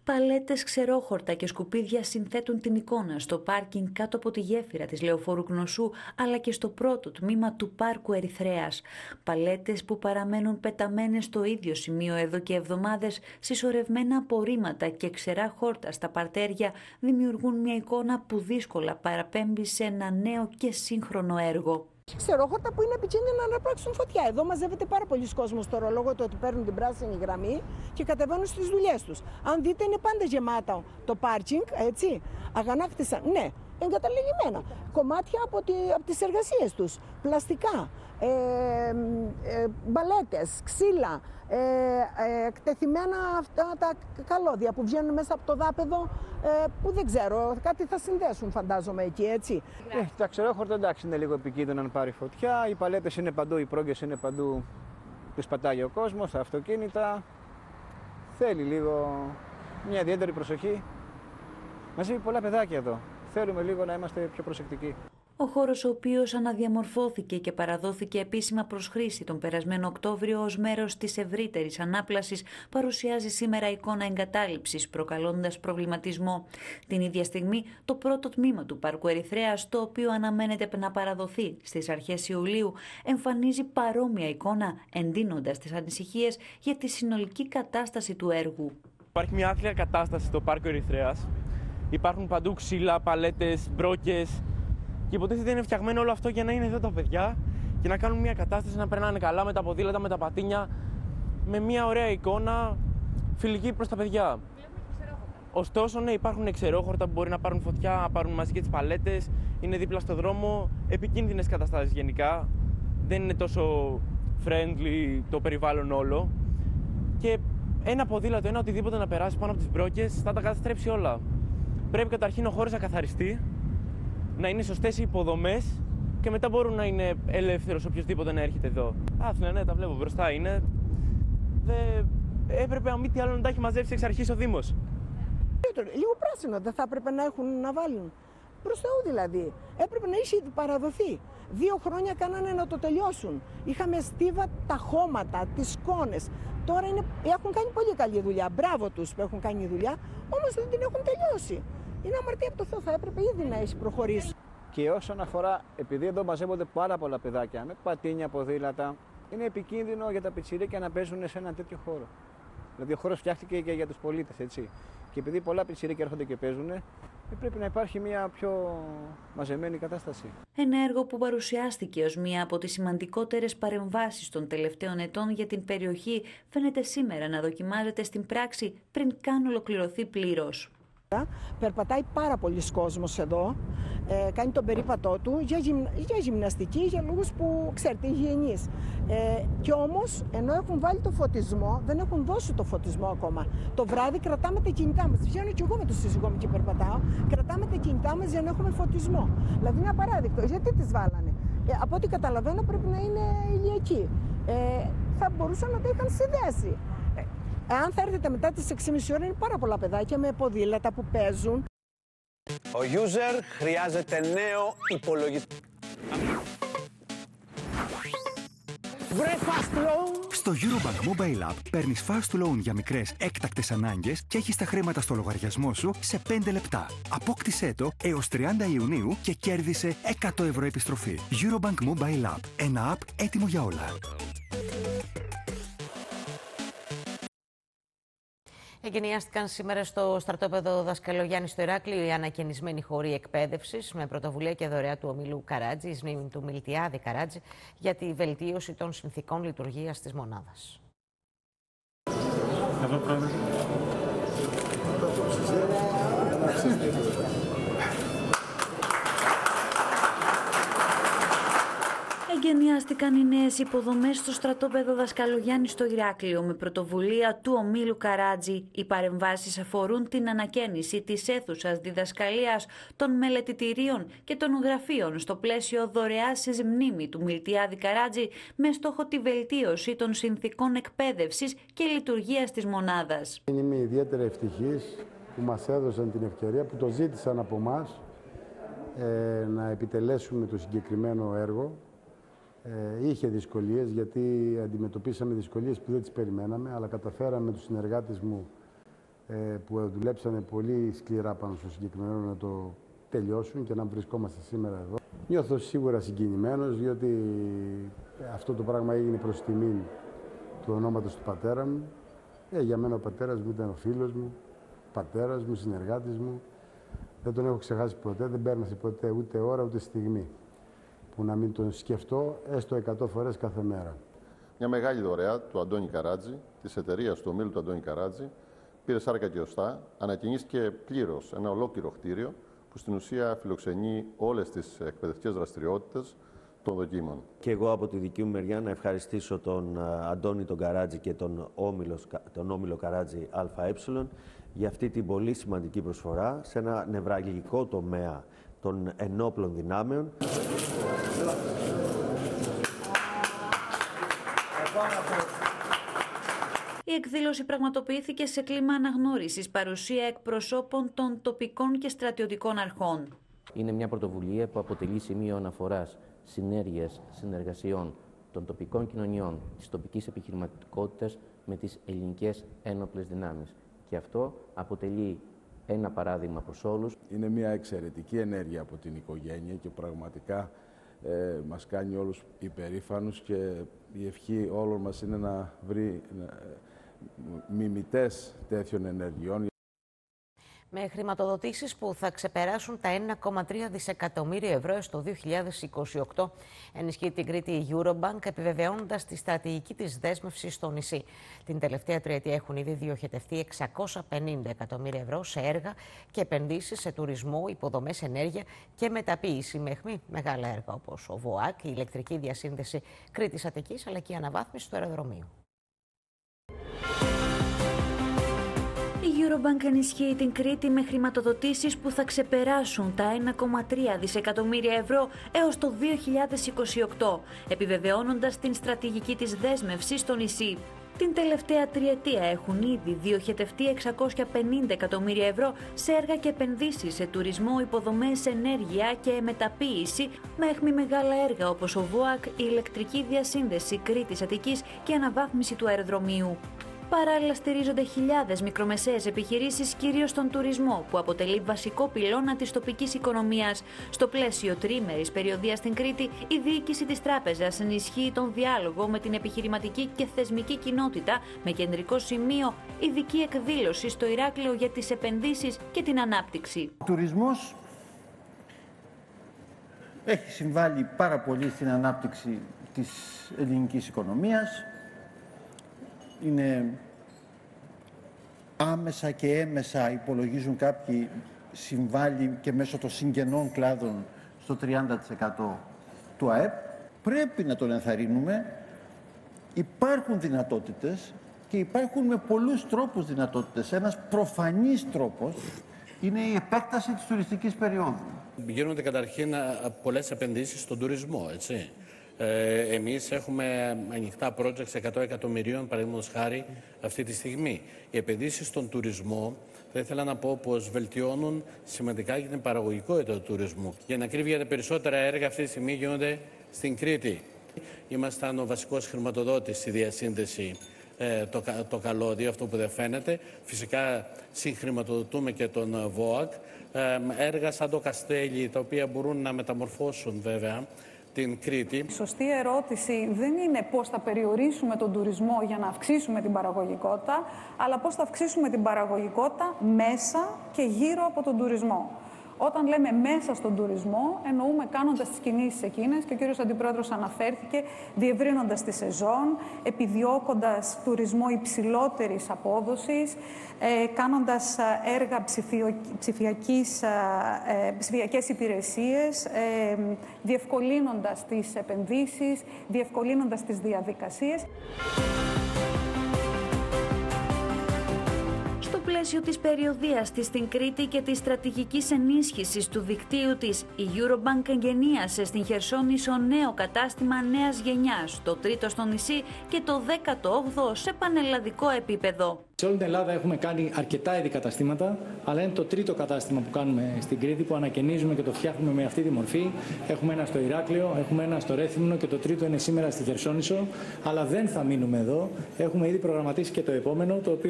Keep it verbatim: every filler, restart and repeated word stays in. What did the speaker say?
Παλέτες, ξερόχορτα και σκουπίδια συνθέτουν την εικόνα στο πάρκινγκ κάτω από τη γέφυρα της Λεωφόρου Γνωσού, αλλά και στο πρώτο τμήμα του πάρκου Ερυθρέας. Παλέτες που παραμένουν πεταμένες στο ίδιο σημείο εδώ και εβδομάδες, συσσωρευμένα απορρίμματα και ξερά χόρτα στα παρτέρια δημιουργούν μια εικόνα που δύσκολα παραπέμπει σε ένα νέο και σύγχρονο έργο. Ξερόχορτα που είναι επικίνδυνα να αναπράξουν φωτιά. Εδώ μαζεύεται πάρα πολλοί κόσμος τώρα λόγω του ότι παίρνουν την πράσινη γραμμή και κατεβαίνουν στις δουλειές τους. Αν δείτε, είναι πάντα γεμάτα το πάρκινγκ, έτσι. Αγανάκτησαν, ναι, εγκαταλελειμμένα. Κομμάτια από, τη, από τις εργασίες τους. Πλαστικά, ε, ε, μπαλέτες, ξύλα, ε, ε, εκτεθειμένα αυτά τα καλώδια που βγαίνουν μέσα από το δάπεδο, ε, που δεν ξέρω, κάτι θα συνδέσουν φαντάζομαι εκεί, έτσι. Ε, τα ξερόχορτα εντάξει είναι λίγο επικίνδυνο αν πάρει φωτιά, οι παλέτες είναι παντού, οι πρόγκες είναι παντού, τους πατάει ο κόσμος, τα αυτοκίνητα. Θέλει λίγο μια ιδιαίτερη προσοχή. Μαζί πολλά παιδάκια εδώ. Θέλουμε λίγο να είμαστε πιο προσεκτικοί. Ο χώρος, ο οποίος αναδιαμορφώθηκε και παραδόθηκε επίσημα προς χρήση τον περασμένο Οκτώβριο ως μέρος της ευρύτερης ανάπλασης, παρουσιάζει σήμερα εικόνα εγκατάλειψης, προκαλώντας προβληματισμό. Την ίδια στιγμή, το πρώτο τμήμα του πάρκου Ερυθρέας, το οποίο αναμένεται να παραδοθεί στις αρχές Ιουλίου, εμφανίζει παρόμοια εικόνα, εντείνοντας τις ανησυχίες για τη συνολική κατάσταση του έργου. Υπάρχει μια άθλια κατάσταση στο πάρκο Ερυθρέας. Υπάρχουν παντού ξύλα, παλέτες, μπρόκες. Και υποτίθεται είναι φτιαγμένο όλο αυτό για να είναι εδώ τα παιδιά και να κάνουν μια κατάσταση να περνάνε καλά με τα ποδήλατα, με τα πατίνια, με μια ωραία εικόνα φιλική προς τα παιδιά. Ωστόσο, ναι, υπάρχουν ξερόχορτα που μπορεί να πάρουν φωτιά, να πάρουν μαζί και τις παλέτες, είναι δίπλα στο δρόμο, επικίνδυνες καταστάσεις γενικά. Δεν είναι τόσο friendly το περιβάλλον όλο. Και ένα ποδήλατο, ένα οτιδήποτε να περάσει πάνω από τις μπρόκες θα τα καταστρέψει όλα. Πρέπει καταρχήν ο χώρος να καθαριστεί, να είναι σωστές οι υποδομές και μετά μπορούν να είναι ελεύθερος οποιοδήποτε να έρχεται εδώ. Άθλια, ναι, τα βλέπω μπροστά είναι. Δε... Έπρεπε αν μη τι άλλο να τα έχει μαζέψει εξ αρχής ο Δήμος. Λίγο πράσινο δεν θα έπρεπε να έχουν να βάλουν. Προς Θεού δηλαδή. Έπρεπε να είχε παραδοθεί. Δύο χρόνια κάνανε να το τελειώσουν. Είχαμε στίβα τα χώματα, τις σκόνες. Τώρα είναι... έχουν κάνει πολύ καλή δουλειά. Μπράβο τους που έχουν κάνει δουλειά, όμως δεν την έχουν τελειώσει. Είναι αμαρτία από το Θεό, θα έπρεπε ήδη να έχει προχωρήσει. Και όσον αφορά, επειδή εδώ μαζεύονται πάρα πολλά παιδάκια με πατίνια, ποδήλατα, είναι επικίνδυνο για τα πιτσιρίκια να παίζουν σε έναν τέτοιο χώρο. Δηλαδή, ο χώρος φτιάχτηκε και για τους πολίτες, έτσι. Και επειδή πολλά πιτσιρίκια έρχονται και παίζουν, πρέπει να υπάρχει μια πιο μαζεμένη κατάσταση. Ένα έργο που παρουσιάστηκε ως μία από τις σημαντικότερες παρεμβάσεις των τελευταίων ετών για την περιοχή, φαίνεται σήμερα να δοκιμάζεται στην πράξη πριν καν ολοκληρωθεί πλήρως. Περπατάει πάρα πολλοί κόσμος εδώ, ε, κάνει τον περίπατό του για, γυμ, για γυμναστική, για λόγους που ξέρετε, υγιεινής. Ε, και όμως, ενώ έχουν βάλει το φωτισμό, δεν έχουν δώσει το φωτισμό ακόμα. Το βράδυ κρατάμε τα κινητά μας. Βγαίνω και εγώ με το σύζυγό μου και περπατάω. Κρατάμε τα κινητά μας για να έχουμε φωτισμό. Δηλαδή, είναι απαράδεκτο. Γιατί τις βάλανε. Ε, από ό,τι καταλαβαίνω, πρέπει να είναι ηλιακή. Ε, θα μπορούσαν να τα είχαν συνδέσει. Αν θα έρθετε μετά τις έξι και μισή ώρα, είναι πάρα πολλά παιδάκια με ποδήλατα που παίζουν. Ο user χρειάζεται νέο υπολογιστή. Βρε fast loan! Στο Eurobank Mobile App παίρνεις fast loan για μικρές έκτακτες ανάγκες και έχεις τα χρήματα στο λογαριασμό σου σε πέντε λεπτά. Απόκτησέ το έως τριάντα Ιουνίου και κέρδισε εκατό ευρώ επιστροφή. Eurobank Mobile App. Ένα app έτοιμο για όλα. Εγκαινιάστηκαν σήμερα στο στρατόπεδο Δασκαλογιάννη στο Ηράκλειο οι ανακαινισμένοι χώροι εκπαίδευσης με πρωτοβουλία και δωρεά του ομίλου Καράτζη, εις μνήμη του Μιλτιάδη Καράτζη, για τη βελτίωση των συνθηκών λειτουργίας της μονάδας. Εδώ, πρόεδρε. Εγκαινιάστηκαν οι νέες υποδομές στο στρατόπεδο Δασκαλογιάννη στο Ηράκλειο με πρωτοβουλία του ομίλου Καράτζη. Οι παρεμβάσεις αφορούν την ανακαίνιση της αίθουσας διδασκαλίας, των μελετητηρίων και των γραφείων στο πλαίσιο δωρεάς εις μνήμη του Μιλτιάδη Καράτζη, με στόχο τη βελτίωση των συνθηκών εκπαίδευσης και λειτουργίας της μονάδας. Είμαι ιδιαίτερα ευτυχής που μας έδωσαν την ευκαιρία, που το ζήτησαν από εμάς, ε, να επιτελέσουμε το συγκεκριμένο έργο. Ε, είχε δυσκολίες, γιατί αντιμετωπίσαμε δυσκολίες που δεν τις περιμέναμε, αλλά καταφέραμε τους συνεργάτες μου που δουλέψανε πολύ σκληρά πάνω στο συγκεκριμένο να το τελειώσουν και να βρισκόμαστε σήμερα εδώ. Νιώθω σίγουρα συγκινημένος, διότι αυτό το πράγμα έγινε προς τιμήν του ονόματος του πατέρα μου. Ε, για μένα ο πατέρας μου ήταν ο φίλος μου, πατέρας μου, συνεργάτης μου. Δεν τον έχω ξεχάσει ποτέ, δεν πέρασε ποτέ ούτε ώρα ούτε στιγμή που να μην τον σκεφτώ έστω εκατό φορές κάθε μέρα. Μια μεγάλη δωρεά του Αντώνη Καράτζη, της εταιρείας του ομίλου του Αντώνη Καράτζη, πήρε σάρκα και οστά, ανακοινήθηκε πλήρως ένα ολόκληρο κτίριο που στην ουσία φιλοξενεί όλες τις εκπαιδευτικές δραστηριότητες των δοκίμων. Και εγώ από τη δική μου μεριά να ευχαριστήσω τον Αντώνη τον Καράτζη και τον Όμιλο, τον Όμιλο Καράτζη ΑΕ για αυτή την πολύ σημαντική προσφορά σε ένα νευραλγικό τομέα των ενόπλων δυνάμεων. Η εκδήλωση πραγματοποιήθηκε σε κλίμα αναγνώρισης, παρουσία εκπροσώπων των τοπικών και στρατιωτικών αρχών. Είναι μια πρωτοβουλία που αποτελεί σημείο αναφοράς συνέργειας, συνεργασιών των τοπικών κοινωνιών, της τοπικής επιχειρηματικότητας με τις ελληνικές ένοπλες δυνάμεις. Και αυτό αποτελεί ένα παράδειγμα προς όλους. Είναι μια εξαιρετική ενέργεια από την οικογένεια και πραγματικά ε, μας κάνει όλους υπερήφανους και η ευχή όλων μας είναι να βρει ε, μιμητές τέτοιων ενεργειών. Με χρηματοδοτήσεις που θα ξεπεράσουν τα ένα κόμμα τρία δισεκατομμύρια ευρώ στο δύο χιλιάδες είκοσι οκτώ, ενισχύει την Κρήτη η Eurobank, επιβεβαιώνοντας τη στρατηγική της δέσμευσης στο νησί. Την τελευταία τριετία έχουν ήδη διοχετευτεί εξακόσια πενήντα εκατομμύρια ευρώ σε έργα και επενδύσεις σε τουρισμό, υποδομές, ενέργεια και μεταποίηση, με αιχμή μεγάλα έργα όπως ο ΒΟΑΚ, η ηλεκτρική διασύνδεση Κρήτης Αττικής, αλλά και η αναβάθμιση του αεροδρομίου. Η Eurobank ενισχύει την Κρήτη με χρηματοδοτήσεις που θα ξεπεράσουν τα ένα κόμμα τρία δισεκατομμύρια ευρώ έως το δύο χιλιάδες είκοσι οκτώ, επιβεβαιώνοντας την στρατηγική της δέσμευσης στο νησί. Την τελευταία τριετία έχουν ήδη διοχετευτεί εξακόσια πενήντα εκατομμύρια ευρώ σε έργα και επενδύσεις σε τουρισμό, υποδομές, ενέργεια και μεταποίηση, με αιχμή μεγάλα έργα όπως ο ΒΟΑΚ, η ηλεκτρική διασύνδεση Κρήτης Αττικής και αναβάθμιση του αεροδρομίου. Παράλληλα, στηρίζονται χιλιάδες μικρομεσαίες επιχειρήσεις, κυρίως στον τουρισμό, που αποτελεί βασικό πυλώνα της τοπικής οικονομίας. Στο πλαίσιο τρίμερης περιοδίας στην Κρήτη, η διοίκηση της τράπεζας ενισχύει τον διάλογο με την επιχειρηματική και θεσμική κοινότητα, με κεντρικό σημείο ειδική εκδήλωση στο Ηράκλειο για τις επενδύσεις και την ανάπτυξη. Ο τουρισμός έχει συμβάλει πάρα πολύ στην ανάπτυξη της ελληνικής οικονομίας. Είναι άμεσα και έμεσα, υπολογίζουν κάποιοι, συμβάλλει και μέσω των συγγενών κλάδων στο τριάντα τοις εκατό του ΑΕΠ. Πρέπει να τον ενθαρρύνουμε. Υπάρχουν δυνατότητες και υπάρχουν με πολλούς τρόπους δυνατότητες. Ένας προφανής τρόπος είναι η επέκταση της τουριστικής περίοδου. Γίνονται καταρχήν πολλές επενδύσεις στον τουρισμό, έτσι. Ε, εμείς έχουμε ανοιχτά projects εκατό εκατομμυρίων, παραδείγματος χάρη, αυτή τη στιγμή. Οι επενδύσεις στον τουρισμό, θα ήθελα να πω πως βελτιώνουν σημαντικά και την παραγωγικότητα του τουρισμού. Για να ακρίβεια, τα περισσότερα έργα αυτή τη στιγμή γίνονται στην Κρήτη. Ήμασταν ο βασικός χρηματοδότης στη διασύνδεση ε, το, το καλώδιο, αυτό που δεν φαίνεται. Φυσικά συγχρηματοδοτούμε και τον ΒΟΑΚ. Ε, έργα σαν το Καστέλι, τα οποία μπορούν να μεταμορφώσουν βέβαια την Κρήτη. Η σωστή ερώτηση δεν είναι πώς θα περιορίσουμε τον τουρισμό για να αυξήσουμε την παραγωγικότητα, αλλά πώς θα αυξήσουμε την παραγωγικότητα μέσα και γύρω από τον τουρισμό. Όταν λέμε μέσα στον τουρισμό, εννοούμε κάνοντας τις κινήσεις εκείνες, και ο κύριος Αντιπρόεδρος αναφέρθηκε, διευρύνοντας τη σεζόν, επιδιώκοντας τουρισμό υψηλότερης απόδοσης, ε, κάνοντας έργα ψηφιο, ψηφιακής, ε, ψηφιακές υπηρεσίες, ε, διευκολύνοντας τις επενδύσεις, διευκολύνοντας τις διαδικασίες. Στο πλαίσιο της περιοδίας της στην Κρήτη και της στρατηγικής ενίσχυσης του δικτύου της, η Eurobank εγγενίασε στην Χερσόνησο νέο κατάστημα νέας γενιάς, το τρίτο στο νησί και το δέκατο όγδοο σε πανελλαδικό επίπεδο. Σε όλη την Ελλάδα έχουμε κάνει αρκετά είδη καταστήματα, αλλά είναι το τρίτο κατάστημα που κάνουμε στην Κρήτη, που ανακαινίζουμε και το φτιάχνουμε με αυτή τη μορφή. Έχουμε ένα στο Ηράκλειο, έχουμε ένα στο Ρέθυμνο και το τρίτο είναι σήμερα στη Χερσόνησο. Αλλά δεν θα μείνουμε εδώ. Έχουμε ήδη προγραμματίσει και το επόμενο, το οποίο